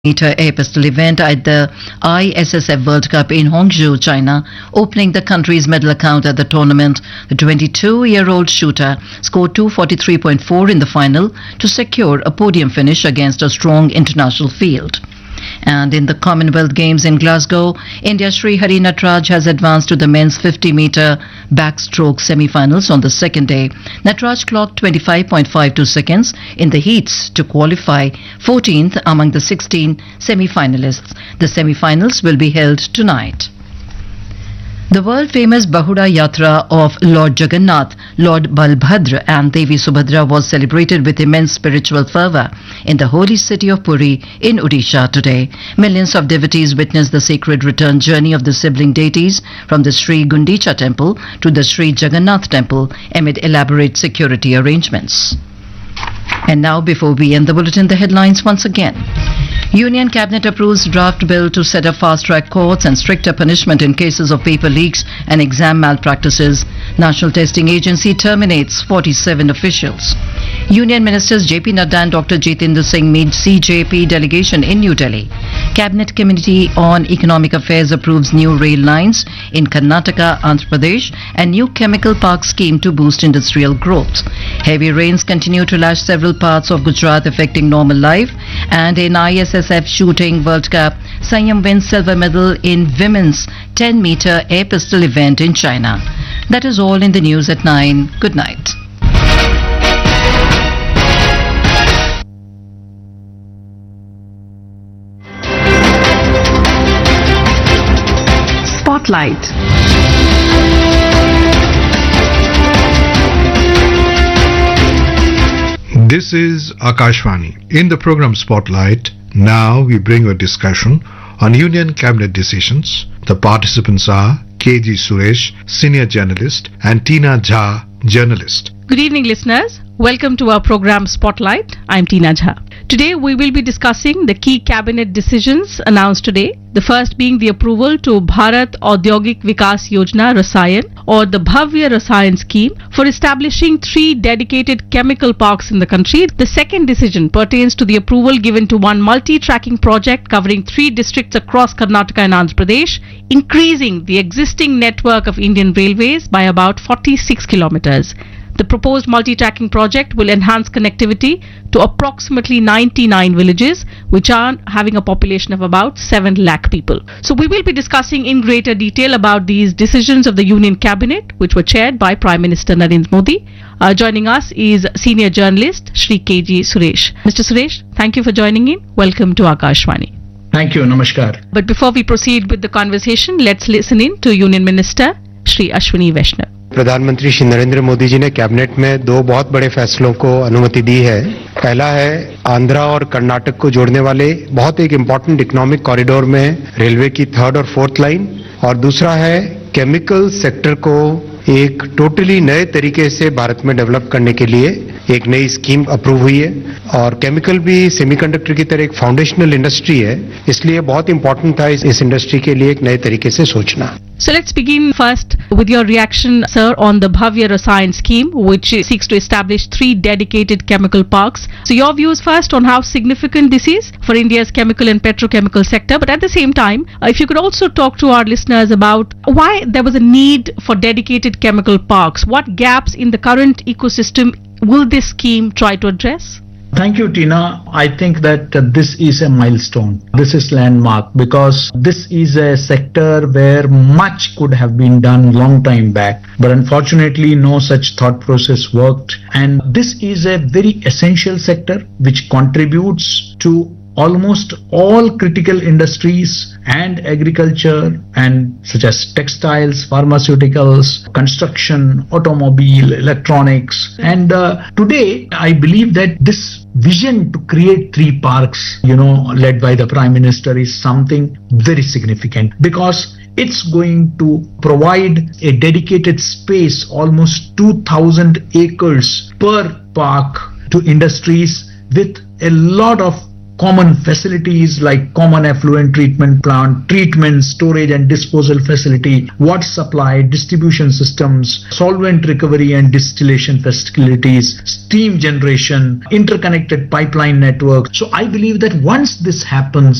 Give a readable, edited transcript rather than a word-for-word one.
meter air pistol event at the ISSF World Cup in Hangzhou, China, opening the country's medal account at the tournament. The 22-year-old shooter scored 243.4 in the final to secure a podium finish against a strong international field. And in the Commonwealth Games in Glasgow, India's Sri Hari Natraj has advanced to the men's 50-meter backstroke semi-finals on the second day. Natraj clocked 25.52 seconds in the heats to qualify 14th among the 16 semi-finalists. The semi-finals will be held tonight. The world-famous Bahura Yatra of Lord Jagannath, Lord Balbhadra and Devi Subhadra was celebrated with immense spiritual fervour in the holy city of Puri in Odisha today. Millions of devotees witnessed the sacred return journey of the sibling deities from the Sri Gundicha temple to the Sri Jagannath temple amid elaborate security arrangements. And now, before we end the bulletin, the headlines once again. Union Cabinet approves draft bill to set up fast-track courts and stricter punishment in cases of paper leaks and exam malpractices. National Testing Agency terminates 47 officials. Union Ministers J.P. Nadda and Dr. Jitendra Singh meet CJP delegation in New Delhi. Cabinet Committee on Economic Affairs approves new rail lines in Karnataka, Andhra Pradesh and new chemical park scheme to boost industrial growth. Heavy rains continue to lash several parts of Gujarat, affecting normal life. And in ISSF Shooting World Cup, Sanyam wins silver medal in women's 10-meter air pistol event in China. That is all in the news at 9. Good night. Spotlight. This is Akashvani. In the program Spotlight, now we bring a discussion on Union Cabinet decisions. The participants are KG Suresh, senior journalist, and Tina Jha, journalist. Good evening, listeners. Welcome to our program Spotlight. I'm Tina Jha. Today we will be discussing the key cabinet decisions announced today. The first being the approval to Bharat Audyogik Vikas Yojana Rasayan, or the Bhavya Rasayan scheme, for establishing 3 dedicated chemical parks in the country. The second decision pertains to the approval given to one multi-tracking project covering 3 districts across Karnataka and Andhra Pradesh, increasing the existing network of Indian Railways by about 46 kilometers. The proposed multi-tracking project will enhance connectivity to approximately 99 villages, which are having a population of about 7 lakh people. So we will be discussing in greater detail about these decisions of the Union Cabinet, which were chaired by Prime Minister Narendra Modi. Joining us is senior journalist Shri KG Suresh. Mr. Suresh, thank you for joining in. Welcome to Akashvani. Thank you. Namaskar. But before we proceed with the conversation, let's listen in to Union Minister Shri Ashwini Vaishnav. प्रधानमंत्री श्री नरेंद्र मोदी जी ने cabinet में 2 बहुत बड़े फैसलों को अनुमति दी है। पहला है आंध्रा और कर्नाटक को जोड़ने वाले बहुत एक इम्पोर्टेंट इकोनॉमिक कॉरिडोर में रेलवे की 3rd और 4th लाइन, और दूसरा है केमिकल सेक्टर को एक टोटली नए तरीके से भारत में डेवलप करने के लिए एक नई स्कीम अप्रूव हुई है। और केमिकल भी सेमीकंडक्टर की तरह एक फाउंडेशनल इंडस्ट्री है, इसलिए बहुत इंपॉर्टेंट था इस इंडस्ट्री के लिए एक नए तरीके से सोचना। So let's begin first with your reaction, sir, on the Bhavya Rasayan scheme, which seeks to establish 3 dedicated chemical parks. So your views first on how significant this is for India's chemical and petrochemical sector, but at the same time, if you could also talk to our listeners about why there was a need for dedicated chemical parks. What gaps in the current ecosystem will this scheme try to address? Thank you, Tina. I think that this is a milestone. This is landmark because this is a sector where much could have been done long time back. But unfortunately, no such thought process worked. And this is a very essential sector which contributes to almost all critical industries and agriculture, and such as textiles, pharmaceuticals, construction, automobile, electronics. And today, I believe that this vision to create 3 parks, led by the Prime Minister, is something very significant because it's going to provide a dedicated space, almost 2,000 acres per park, to industries with a lot of common facilities like common effluent treatment plant, treatment, storage and disposal facility, water supply, distribution systems, solvent recovery and distillation facilities, steam generation, interconnected pipeline network. So I believe that once this happens,